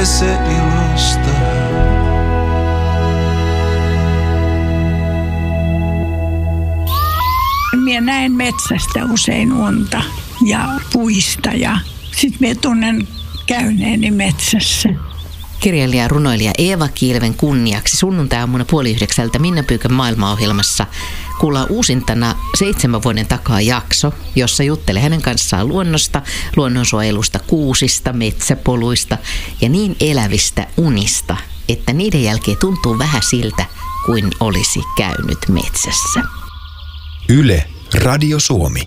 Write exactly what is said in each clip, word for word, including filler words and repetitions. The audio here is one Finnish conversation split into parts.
se ilosta. Minä näen metsästä usein unta ja puista ja sitten minä tunnen käyneeni metsässä. Kirjailija ja runoilija Eeva Kiilven kunniaksi sunnuntai-aamuna puoli yhdeksältä Minna Pyykän maailmaohjelmassa kuullaan uusintana seitsemän vuoden takaa jakso, jossa juttelee hänen kanssaan luonnosta, luonnonsuojelusta, kuusista, metsäpoluista ja niin elävistä unista, että niiden jälkeen tuntuu vähän siltä, kuin olisi käynyt metsässä. Yle, Radio Suomi.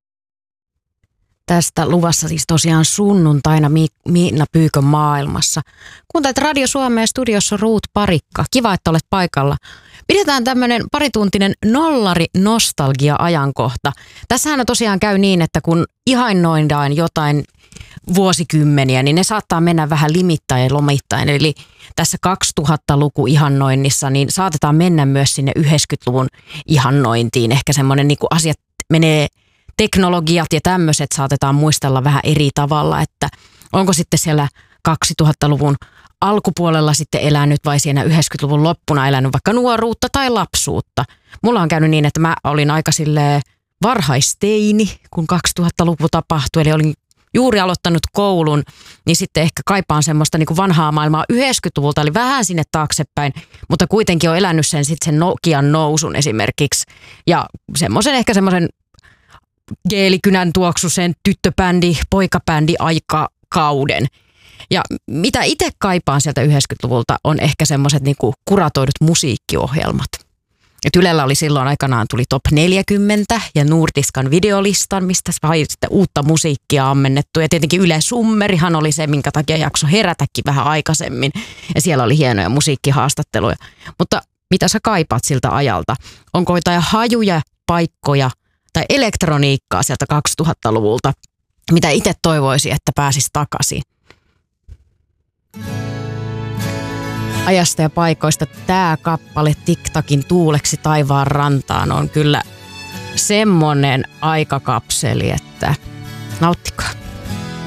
Tästä luvassa siis tosiaan sunnuntaina Minna Pyykön maailmassa. Kuuntelet Radio Suomea, studiossa Ruut Parikka. Kiva, että olet paikalla. Pidetään tämmöinen parituntinen nollari-nostalgia-ajankohta. Tässähän tosiaan käy niin, että kun ihannoidaan jotain vuosikymmeniä, niin ne saattaa mennä vähän limittäin ja lomittain. Eli tässä kaksituhattaluku ihannoinnissa, niin saatetaan mennä myös sinne yhdeksänkymmentäluvun ihannointiin. Ehkä semmoinen niin kuin asiat menee, teknologiat ja tämmöiset saatetaan muistella vähän eri tavalla, että onko sitten siellä kaksituhattaluvun alkupuolella sitten elänyt vai siinä yhdeksänkymmentäluvun loppuna elänyt vaikka nuoruutta tai lapsuutta. Mulla on käynyt niin, että mä olin aika silleen varhaisteini, kun kaksituhattaluku tapahtui, eli olin juuri aloittanut koulun, niin sitten ehkä kaipaan semmoista niin kuin vanhaa maailmaa yhdeksänkymmentäluvulta, eli vähän sinne taaksepäin, mutta kuitenkin on elänyt sen sitten sen Nokian nousun esimerkiksi ja semmoisen ehkä semmoisen geelikynän tuoksusen tyttöbändi, poikabändi aikakauden. Ja mitä itse kaipaan sieltä yhdeksänkymmentäluvulta on ehkä semmoiset niinku kuratoidut musiikkiohjelmat. Et Ylellä oli silloin aikanaan tuli Top neljäkymmentä ja Nuurdiskan videolistan, mistä sai sitten uutta musiikkia ammennettu. Ja tietenkin Yle Summerihan oli se, minkä takia jakso herätäkin vähän aikaisemmin. Ja siellä oli hienoja musiikkihaastatteluja. Mutta mitä sä kaipaat siltä ajalta? Onko jotain hajuja, paikkoja tai elektroniikkaa sieltä kaksituhattaluvulta, mitä itse toivoisi, että pääsisi takaisin? Ajasta ja paikoista tämä kappale Tiktakin tuuleksi taivaan rantaan on kyllä semmoinen aikakapseli, että nauttikaa.